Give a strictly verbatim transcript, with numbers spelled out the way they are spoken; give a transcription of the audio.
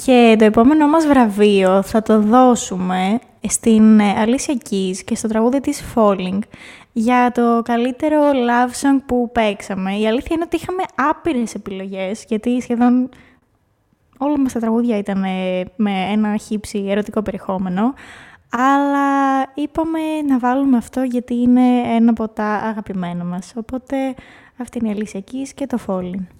Και το επόμενο μας βραβείο θα το δώσουμε στην Alicia Keys και στο τραγούδι της Falling για το καλύτερο love song που παίξαμε. Η αλήθεια είναι ότι είχαμε άπειρες επιλογές, γιατί σχεδόν όλα μας τα τραγούδια ήταν με ένα χύψη ερωτικό περιεχόμενο, αλλά είπαμε να βάλουμε αυτό γιατί είναι ένα από τα αγαπημένα μας. Οπότε αυτή είναι η Alicia Keys και το Falling.